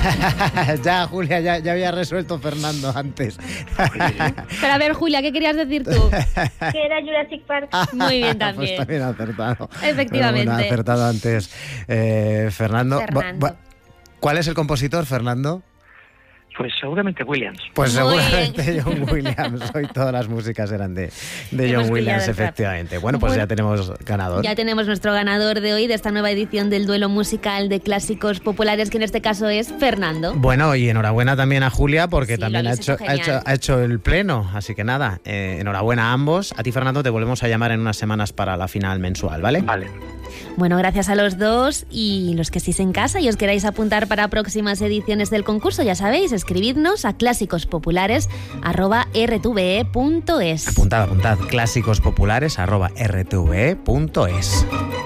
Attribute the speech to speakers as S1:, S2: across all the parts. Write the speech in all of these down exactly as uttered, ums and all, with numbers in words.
S1: Ya, Julia, ya, ya había resuelto Fernando antes.
S2: Pero a ver, Julia, ¿qué querías decir tú?
S3: Que era Jurassic Park.
S2: Muy bien,
S1: Pues
S2: también.
S1: también acertado.
S2: Efectivamente.
S1: Bueno, acertado antes eh, Fernando.
S2: Fernando.
S1: Bu- bu- ¿Cuál es el compositor, Fernando?
S4: Pues seguramente Williams.
S1: Pues
S2: Muy
S1: seguramente John Williams. Hoy todas las músicas eran de, de
S2: Hemos
S1: John Williams,
S2: pillado el rap.
S1: efectivamente. Bueno, pues
S2: Bueno,
S1: ya tenemos ganador.
S2: Ya tenemos nuestro ganador de hoy, de esta nueva edición del duelo musical de clásicos populares, que en este caso es Fernando.
S1: Bueno, y enhorabuena también a Julia, porque
S2: Sí,
S1: también
S2: lo
S1: ha
S2: habéis
S1: hecho,
S2: hecho
S1: ha, hecho,
S2: genial.
S1: ha hecho el pleno. Así que nada, eh, enhorabuena a ambos. A ti, Fernando, te volvemos a llamar en unas semanas para la final mensual, ¿vale?
S4: Vale.
S2: Bueno, gracias a los dos, y los que estéis en casa y os queráis apuntar para próximas ediciones del concurso, ya sabéis, escribidnos a clásicos-populares arroba r t v e punto es.
S1: Apuntad, apuntad, clásicos-populares arroba r t v e punto es.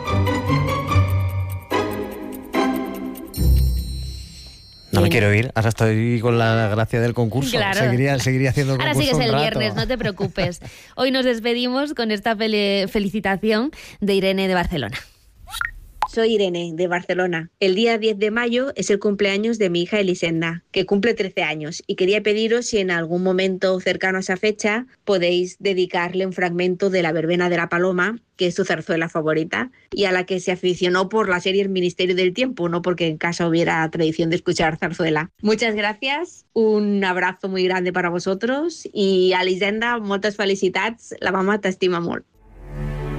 S1: No me
S2: Bien.
S1: quiero ir, ahora estoy con la gracia del concurso.
S2: Claro.
S1: Seguiría, seguiría haciendo el
S2: Ahora
S1: concurso
S2: sigues el
S1: un rato.
S2: viernes, no te preocupes. Hoy nos despedimos con esta fel- felicitación de Irene de Barcelona.
S5: Soy Irene, de Barcelona. El día diez de mayo es el cumpleaños de mi hija Elisenda, que cumple trece años, y quería pediros si en algún momento cercano a esa fecha podéis dedicarle un fragmento de La verbena de la paloma, que es su zarzuela favorita, y a la que se aficionó por la serie El Ministerio del Tiempo, no porque en casa hubiera tradición de escuchar zarzuela. Muchas gracias, un abrazo muy grande para vosotros, y a Elisenda, moltes felicitats, la mama t'estima molt.